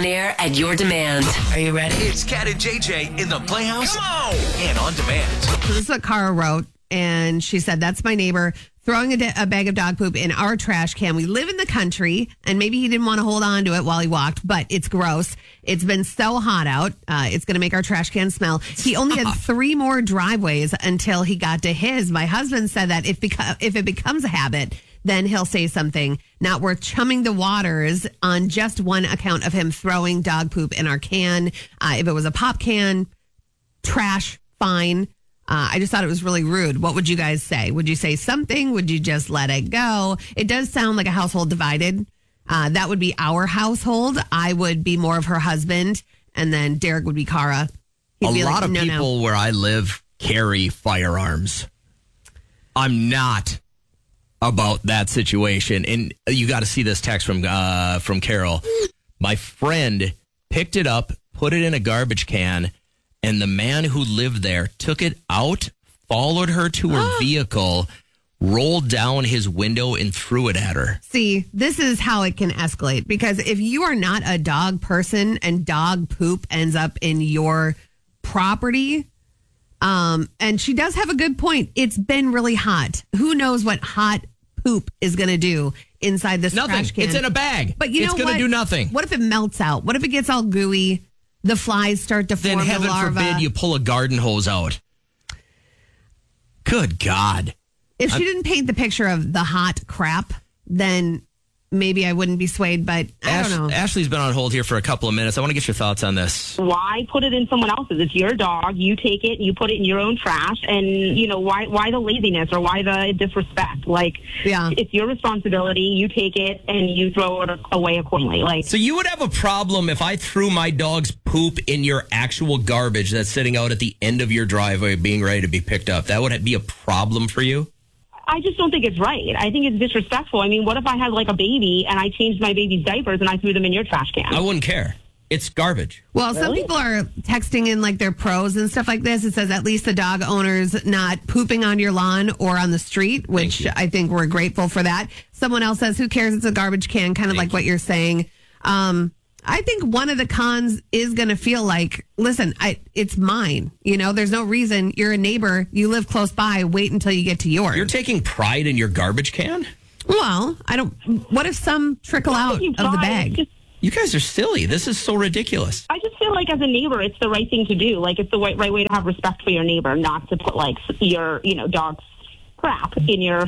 On air at your demand. Are you ready? It's Cat and JJ in the Playhouse. Come on! And on demand. So this is what Cara wrote, and she said, that's my neighbor throwing a bag of dog poop in our trash can. We live in the country, and maybe he didn't want to hold on to it while he walked, but it's gross. It's been so hot out. It's going to make our trash can smell. He only had 3 more driveways until he got to his. My husband said that if it becomes a habit, then he'll say something. Not worth chumming the waters on just one account of him throwing dog poop in our can. If it was a pop can, trash, fine. I just thought it was really rude. What would you guys say? Would you say something? Would you just let it go? It does sound like a household divided. That would be our household. I would be more of her husband, and then Derek would be Cara. He'd be a lot like, of no, people where I live carry firearms. I'm not about that situation. And you got to see this text from Carol. My friend picked it up, put it in a garbage can, and the man who lived there took it out, followed her to her vehicle, rolled down his window, and threw it at her. See, this is how it can escalate. Because if you are not a dog person and dog poop ends up in your property, and she does have a good point. It's been really hot. Who knows what hot poop is going to do inside this trash can? It's in a bag. But it's going to do nothing. What if it melts out? What if it gets all gooey? The flies start to form. Then heaven the larva. forbid you pull a garden hose out. Good God. If she didn't paint the picture of the hot crap, then maybe I wouldn't be swayed, but I don't know. Ashley's been on hold here for a couple of minutes. I want to get your thoughts on this. Why put it in someone else's? It's your dog. You take it, you put it in your own trash, and, why the laziness or why the disrespect? It's your responsibility. You take it and you throw it away accordingly. So you would have a problem if I threw my dog's poop in your actual garbage that's sitting out at the end of your driveway being ready to be picked up? That would be a problem for you? I just don't think it's right. I think it's disrespectful. I mean, what if I had a baby and I changed my baby's diapers and I threw them in your trash can? I wouldn't care. It's garbage. Well, some people are texting in their pros and stuff like this. It says at least the dog owner's not pooping on your lawn or on the street, which I think we're grateful for that. Someone else says, who cares? It's a garbage can, kind of like what you're saying. I think one of the cons is going to feel like, listen, it's mine. There's no reason. You're a neighbor. You live close by. Wait until you get to yours. You're taking pride in your garbage can? Well, what if some trickle out of the bag? You guys are silly. This is so ridiculous. I just feel like as a neighbor, it's the right thing to do. It's the right way to have respect for your neighbor, not to put your, dog's crap in your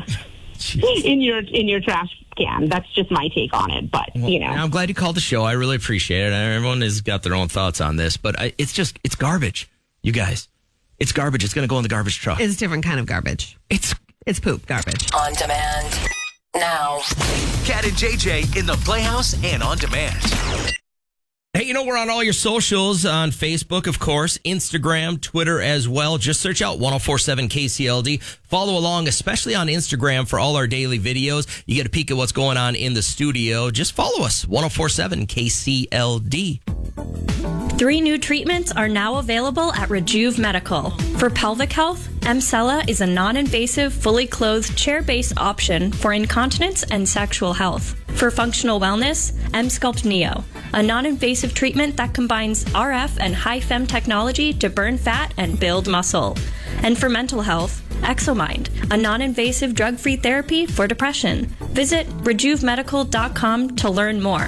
in your trash can. That's just my take on it. But, I'm glad you called the show. I really appreciate it. Everyone has got their own thoughts on this, but it's garbage. You guys, it's garbage. It's going to go in the garbage truck. It's a different kind of garbage. It's poop garbage. On demand now. Cat and JJ in the Playhouse and on demand. Hey, we're on all your socials on Facebook, of course, Instagram, Twitter as well. Just search out 1047 KCLD. Follow along, especially on Instagram for all our daily videos. You get a peek at what's going on in the studio. Just follow us, 1047 KCLD. 3 new treatments are now available at Rejuve Medical. For pelvic health, Emsella is a non-invasive, fully clothed, chair-based option for incontinence and sexual health. For functional wellness, Emsculpt Neo, a non-invasive treatment that combines RF and high-fem technology to burn fat and build muscle. And for mental health, Exomind, a non-invasive drug-free therapy for depression. Visit RejuveMedical.com to learn more.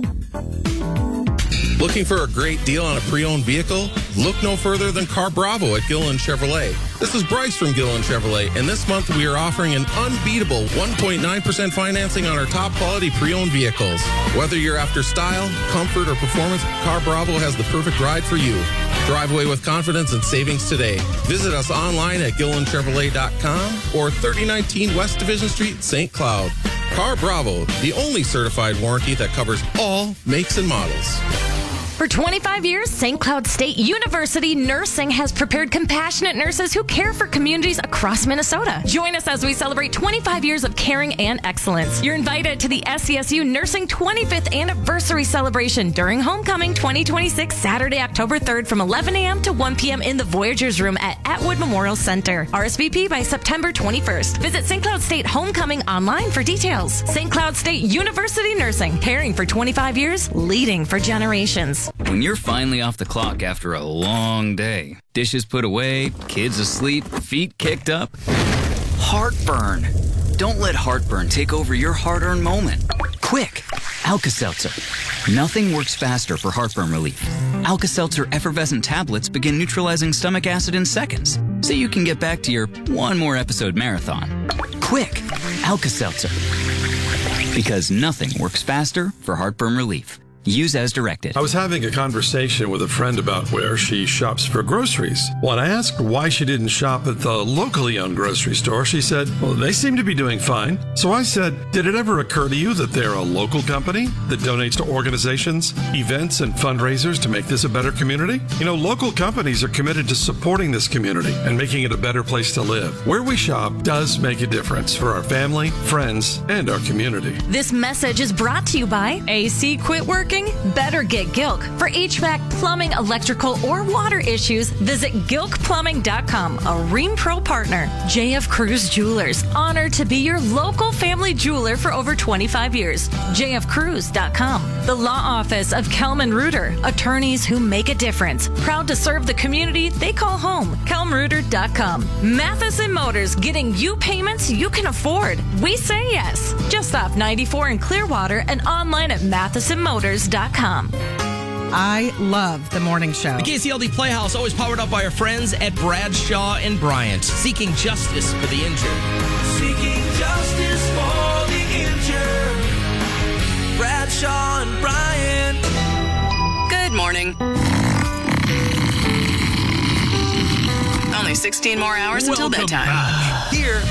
Looking for a great deal on a pre-owned vehicle? Look no further than Car Bravo at Gilliland Chevrolet. This is Bryce from Gilliland Chevrolet, and this month we are offering an unbeatable 1.9% financing on our top quality pre-owned vehicles. Whether you're after style, comfort, or performance, Car Bravo has the perfect ride for you. Drive away with confidence and savings today. Visit us online at GillilandChevrolet.com or 3019 West Division Street, St. Cloud. Car Bravo, the only certified warranty that covers all makes and models. For 25 years, St. Cloud State University Nursing has prepared compassionate nurses who care for communities across Minnesota. Join us as we celebrate 25 years of caring and excellence. You're invited to the SCSU Nursing 25th Anniversary Celebration during Homecoming 2026, Saturday, October 3rd from 11 a.m. to 1 p.m. in the Voyagers Room at Atwood Memorial Center. RSVP by September 21st. Visit St. Cloud State Homecoming online for details. St. Cloud State University Nursing, caring for 25 years, leading for generations. When you're finally off the clock after a long day, dishes put away, kids asleep, feet kicked up, heartburn. Don't let heartburn take over your hard-earned moment. Quick, Alka-Seltzer. Nothing works faster for heartburn relief. Alka-Seltzer effervescent tablets begin neutralizing stomach acid in seconds, so you can get back to your one more episode marathon. Quick, Alka-Seltzer. Because nothing works faster for heartburn relief. Use as directed. I was having a conversation with a friend about where she shops for groceries. When I asked why she didn't shop at the locally owned grocery store, she said, well, they seem to be doing fine. So I said, did it ever occur to you that they're a local company that donates to organizations, events, and fundraisers to make this a better community? You know, local companies are committed to supporting this community and making it a better place to live. Where we shop does make a difference for our family, friends, and our community. This message is brought to you by AC Quit Working? Better get Gilk. For HVAC, plumbing, electrical, or water issues, visit gilkplumbing.com, a Ream Pro partner. JF Cruz Jewelers, honored to be your local family jeweler for over 25 years. jfcruz.com. The law office of Kelman Reuter, attorneys who make a difference. Proud to serve the community they call home. kelmreuter.com. Matheson Motors, getting you payments you can afford. We say yes. Just off 94 in Clearwater and online at mathesonmotors.com. I love the morning show. The KCLD Playhouse, always powered up by our friends at Bradshaw and Bryant, seeking justice for the injured. Seeking justice for the injured. Bradshaw and Bryant. Good morning. Only 16 more hours until bedtime. Here